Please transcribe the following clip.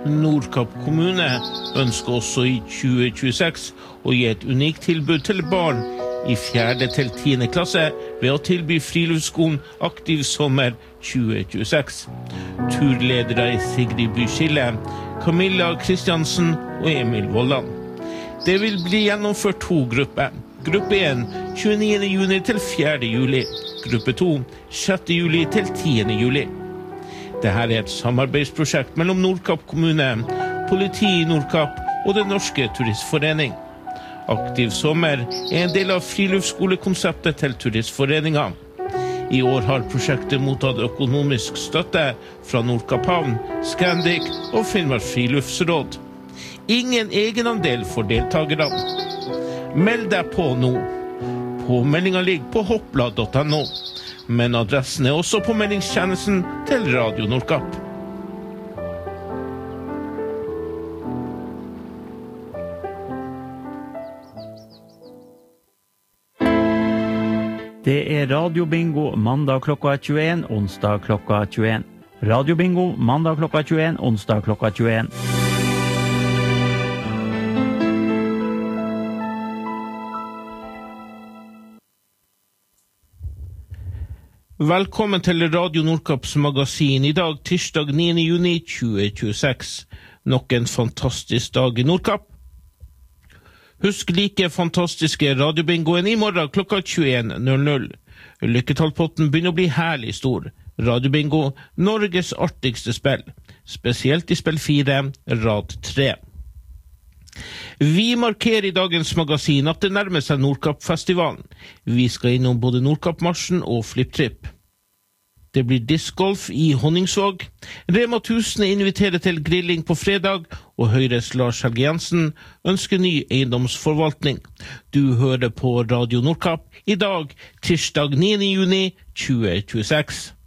Nordkapp kommune ønsker også i 2026 å gi et unikt tilbud til barn i 4. til 10. klasse ved å tilby friluftsskolen Aktiv sommer 2026. Turledere i Sigrid Byskille, Camilla Kristiansen og Emil Vollan. Det vil bli gjennomført 2 grupper. Gruppe 1, 29. juni til 4. juli. Gruppe 2, 6. juli til 10. juli. Dette er et samarbeidsprosjekt mellom Nordkapp kommune, politiet i Nordkapp og Den norske turistforening. Aktiv sommer er en del av friluftsskolekonseptet til turistforeningen. I år har prosjektet mottatt økonomisk støtte fra Nordkapp havn, Scandic og Finnmark friluftsråd. Ingen egenandel for deltakerne. Meld deg på nå. Påmeldingen ligger på hoppla.no, men adressen er også på meldingstjenesten til Radio Nordkapp. Det er Radio Bingo mandag klokka 21, onsdag klokka 21. Radio Bingo mandag klokka 21, onsdag klokka 21. Velkommen til Radio Nordkapps magasin i dag, tirsdag 9. juni 2026. Nok en fantastisk dag i Nordkapp. Husk like fantastiske radiobingoen i morgen klokka 21.00. Lykketallpotten begynner å bli herlig stor. Radiobingo, Norges artigste spill. Spesielt i spill 4, rad 3. Vi markerer i dagens magasin at det nærmer seg Nordkapp-festivalen. Vi skal innom både Nordkapp-marsjen og Flip-Trip. Det blir discgolf i Honningsvåg. Rema 1000 inviterer til grilling på fredag, og Høyres Lars Helge Jensen ønsker ny eiendomsforvaltning. Du hører på Radio Nordkapp i dag, tirsdag 9. juni 2026.